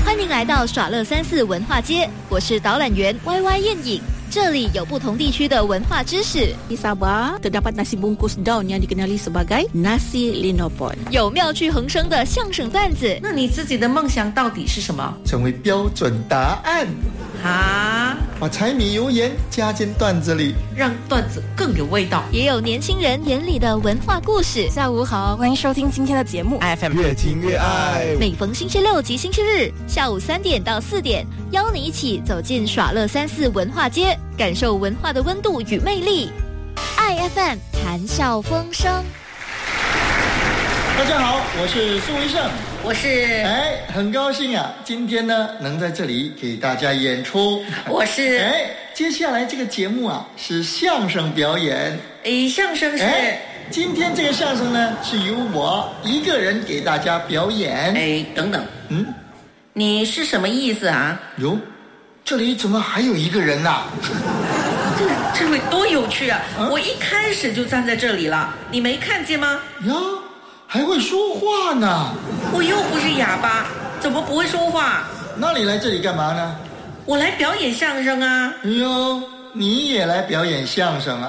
欢迎来到耍乐34文化街，我是导览员 YY 燕影。这里有不同地区的文化知识。 Di Sabah terdapat nasi bungkus daun yang dikenali sebagai nasi linopon。 有妙趣横生的相声段子。 那你自己的梦想到底是什么？ 成为标准答案。 啊， 把柴米油盐加进段子里， 让段子更有味道。 也有年轻人眼里的文化故事。 下午好，欢迎收听今天的节目 FM 越听越爱。 每逢星期六及星期日下午3点到4点，邀你一起走进耍乐34文化街，感受文化的温度与魅力。爱 FM 谈笑风生。 大家好，我是苏维盛， 我是很高兴啊，今天呢能在这里给大家演出。 我是接下来这个节目啊是相声表演。 相声是今天这个相声呢是由我一个人给大家表演。 等等，你是什么意思啊？ 哟，这里怎么还有一个人啊？ 这会多有趣啊！我一开始就站在这里了，你没看见吗？ 呀，还会说话呢！ 我又不是哑巴，怎么不会说话？ 那你来这里干嘛呢？ 我来表演相声啊！ 哎呦，你也来表演相声啊？